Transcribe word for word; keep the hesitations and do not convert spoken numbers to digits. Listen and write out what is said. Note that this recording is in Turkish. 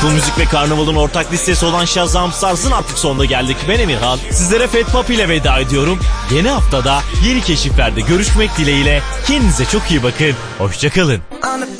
Apple Müzik ve Karnaval'ın ortak listesi olan Shazam Stars'ın artık sonuna geldik. Ben Emirhan. Sizlere Fat Papi ile veda ediyorum. Yeni haftada yeni keşiflerde görüşmek dileğiyle. Kendinize çok iyi bakın. Hoşçakalın.